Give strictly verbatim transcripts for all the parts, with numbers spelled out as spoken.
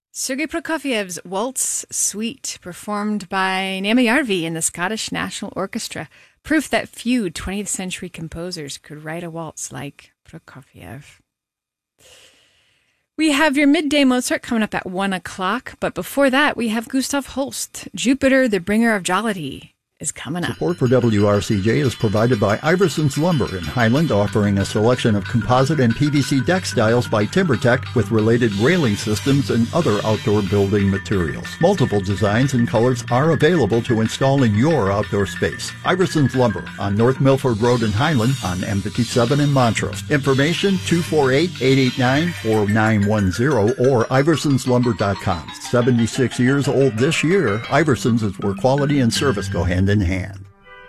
Sergei Prokofiev's Waltz Suite, performed by Naima Yarvi in the Scottish National Orchestra. Proof that few twentieth century composers could write a waltz like Prokofiev. We have your midday Mozart coming up at one o'clock, but before that, we have Gustav Holst. Jupiter, the bringer of jollity, is coming up. Support for W R C J is provided by Iverson's Lumber in Highland, offering a selection of composite and P V C deck styles by TimberTech with related railing systems and other outdoor building materials. Multiple designs and colors are available to install in your outdoor space. Iverson's Lumber on North Milford Road in Highland, on M fifty-seven in Montrose. Information two four eight, eight eight nine, four nine one zero or iversons lumber dot com. seventy-six years old this year, Iversons is where quality and service go hand in hand.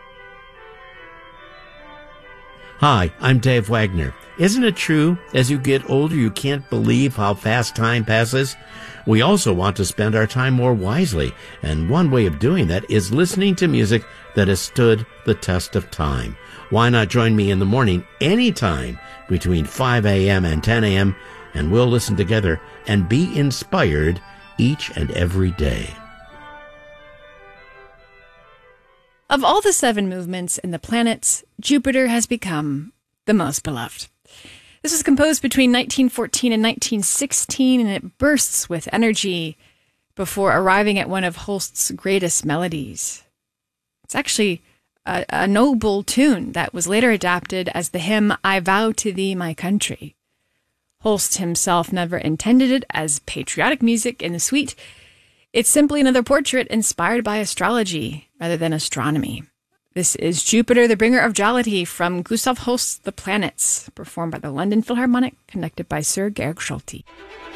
Hi, I'm Dave Wagner. Isn't it true, as you get older, you can't believe how fast time passes? We also want to spend our time more wisely, and one way of doing that is listening to music that has stood the test of time. Why not join me in the morning anytime between five a.m. and ten a.m., and we'll listen together and be inspired each and every day. Of all the seven movements in the planets, Jupiter has become the most beloved. This was composed between nineteen fourteen and nineteen sixteen, and it bursts with energy before arriving at one of Holst's greatest melodies. It's actually a, a noble tune that was later adapted as the hymn, I Vow to Thee, My Country. Holst himself never intended it as patriotic music in the suite. It's simply another portrait inspired by astrology rather than astronomy. This is Jupiter, the bringer of jollity, from Gustav Holst's The Planets, performed by the London Philharmonic, conducted by Sir Georg Solti.